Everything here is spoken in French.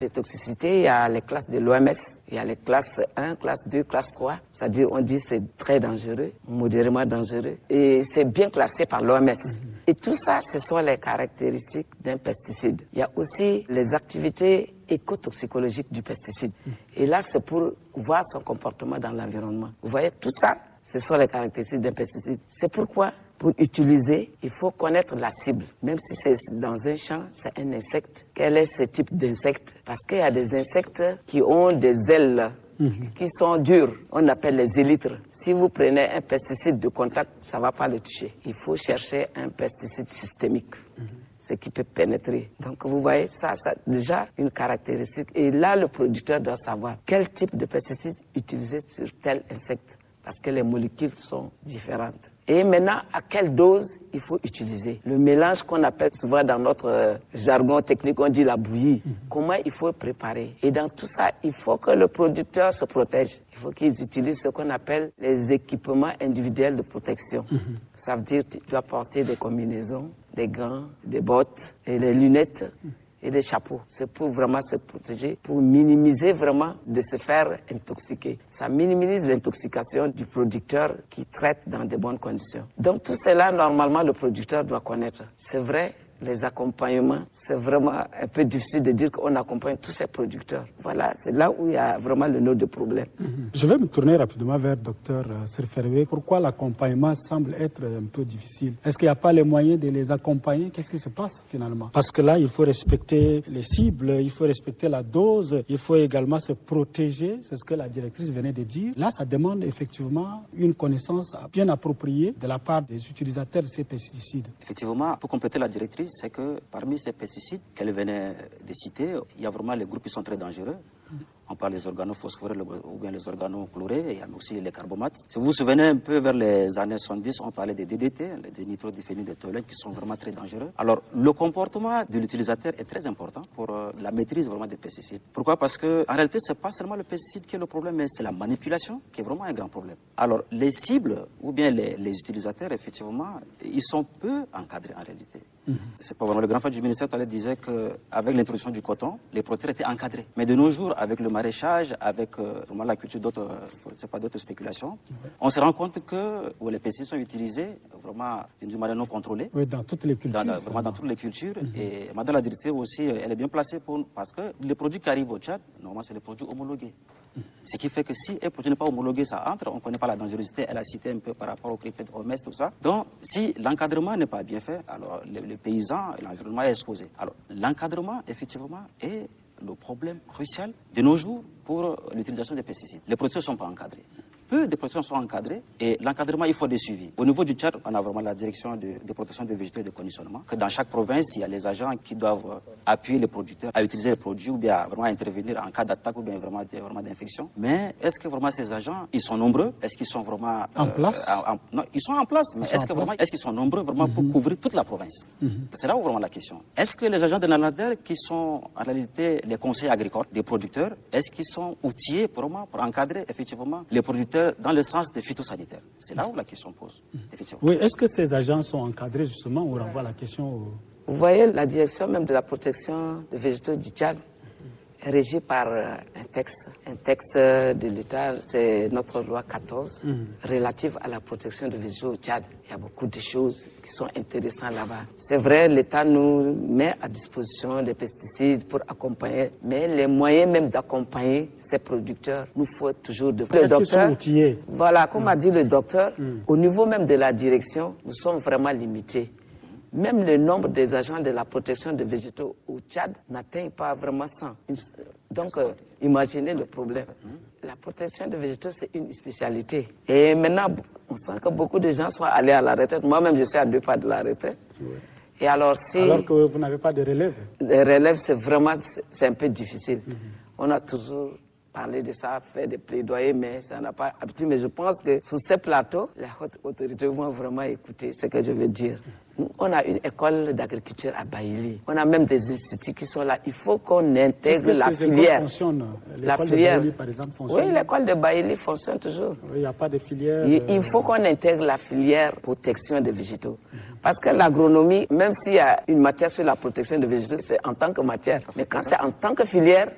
de toxicité, il y a les classes de l'OMS, il y a les classes 1, classe 2, classe 3. C'est-à-dire, on dit c'est très dangereux, modérément dangereux. Et c'est bien classé par l'OMS. Et tout ça, ce sont les caractéristiques d'un pesticide. Il y a aussi les activités écotoxicologiques du pesticide. Et là, c'est pour voir son comportement dans l'environnement. Vous voyez, tout ça, ce sont les caractéristiques d'un pesticide. C'est pourquoi, pour utiliser, il faut connaître la cible. Même si c'est dans un champ, c'est un insecte. Quel est ce type d'insecte? Parce qu'il y a des insectes qui ont des ailes qui sont dures. On appelle les élytres. Si vous prenez un pesticide de contact, ça ne va pas le toucher. Il faut chercher un pesticide systémique. Ce qui peut pénétrer. Donc vous voyez, ça déjà une caractéristique. Et là, le producteur doit savoir quel type de pesticide utiliser sur tel insecte. Parce que les molécules sont différentes. Et maintenant, à quelle dose il faut utiliser? Le mélange qu'on appelle souvent dans notre jargon technique, on dit la bouillie. Comment il faut préparer? Et dans tout ça, il faut que le producteur se protège. Il faut qu'ils utilisent ce qu'on appelle les équipements individuels de protection. Ça veut dire que tu dois porter des combinaisons, des gants, des bottes et des lunettes. Et des chapeaux. C'est pour vraiment se protéger, pour minimiser vraiment de se faire intoxiquer. Ça minimise l'intoxication du producteur qui traite dans de bonnes conditions. Donc tout cela, normalement, le producteur doit connaître. C'est vrai, les accompagnements, c'est vraiment un peu difficile de dire qu'on accompagne tous ces producteurs. Voilà, c'est là où il y a vraiment le nœud de problème. Je vais me tourner rapidement vers Dr Serferwe. Pourquoi l'accompagnement semble être un peu difficile? Est-ce qu'il n'y a pas les moyens de les accompagner? Qu'est-ce qui se passe finalement? Parce que là, il faut respecter les cibles, il faut respecter la dose, il faut également se protéger, c'est ce que la directrice venait de dire. Là, ça demande effectivement une connaissance bien appropriée de la part des utilisateurs de ces pesticides. Effectivement, pour compléter la directrice, c'est que parmi ces pesticides qu'elle venait de citer, il y a vraiment les groupes qui sont très dangereux. On parle des organophosphorés ou bien les organochlorés, et il y a aussi les carbomates. Si vous vous souvenez un peu vers les années 70, on parlait des DDT, les nitrodiphénidétholènes, qui sont vraiment très dangereux. Alors, le comportement de l'utilisateur est très important pour la maîtrise vraiment des pesticides. Pourquoi? Parce que en réalité, c'est pas seulement le pesticide qui est le problème, mais c'est la manipulation qui est vraiment un grand problème. Alors, les cibles ou bien les utilisateurs, effectivement, ils sont peu encadrés en réalité. C'est pas vraiment le grand fait du ministère disait qu'avec l'introduction du coton, les producteurs étaient encadrés. Mais de nos jours, avec le maraîchage, avec vraiment la culture d'autres spéculations, on se rend compte que les pesticides sont utilisés vraiment d'une manière non contrôlée. Oui, dans toutes les cultures. Vraiment dans toutes les cultures. Et Madame la directrice aussi, elle est bien placée parce que les produits qui arrivent au Tchad, normalement, c'est les produits homologués. Ce qui fait que si un produit n'est pas homologué, ça entre, on ne connaît pas la dangerosité, elle a cité un peu par rapport aux critères de OMS, tout ça. Donc, si l'encadrement n'est pas bien fait, alors les paysans et l'environnement est exposé. Alors, l'encadrement, effectivement, est le problème crucial de nos jours pour l'utilisation des pesticides. Les producteurs ne sont pas encadrés. Peu de productions sont encadrées et l'encadrement, il faut des suivis. Au niveau du Tchad, on a vraiment la direction de protection des végétaux et de conditionnement. Que dans chaque province, il y a les agents qui doivent appuyer les producteurs à utiliser les produits ou bien à vraiment intervenir en cas d'attaque ou bien vraiment d'infection. Mais est-ce que vraiment ces agents, ils sont nombreux? Est-ce qu'ils sont vraiment en place? Non, ils sont en place. Mais est-ce qu'ils sont nombreux vraiment pour couvrir toute la province? C'est là où vraiment la question. Est-ce que les agents de l'ANADER, qui sont en réalité les conseils agricoles des producteurs, est-ce qu'ils sont outillés pour encadrer effectivement les producteurs dans le sens des phytosanitaires? C'est là où la question pose, effectivement. Oui, est-ce que ces agents sont encadrés justement? On renvoie la question Vous voyez, la direction même de la protection des végétaux du Tchad est régie par un texte de l'État, c'est notre loi 14, relative à la protection des végétaux au Tchad. Il y a beaucoup de choses qui sont intéressantes là-bas. C'est vrai, l'État nous met à disposition des pesticides pour accompagner, mais les moyens même d'accompagner ces producteurs, nous faut toujours de... Le docteur, voilà, comme a dit le docteur, au niveau même de la direction, nous sommes vraiment limités. Même le nombre des agents de la protection des végétaux au Tchad n'atteint pas vraiment 100. Donc, imaginez le problème. La protection des végétaux, c'est une spécialité. Et maintenant, on sent que beaucoup de gens sont allés à la retraite. Moi-même, je suis à 2 pas de la retraite. Oui. Et alors que vous n'avez pas de relève? Les relèves, c'est un peu difficile. On a toujours parlé de ça, fait des plaidoyers, mais ça n'a pas abouti. Mais je pense que sur ces plateaux, les hautes autorités vont vraiment écouter ce que je veux dire. On a une école d'agriculture à Baïli. On a même des instituts qui sont là. Il faut qu'on intègre la filière. L'école de Baïli, par exemple, fonctionne? Oui, l'école de Baïli fonctionne toujours. Il n'y a pas de filière. Il faut qu'on intègre la filière protection des végétaux. Parce que l'agronomie, même s'il y a une matière sur la protection des végétaux, c'est en tant que matière. Mais quand c'est en tant que filière,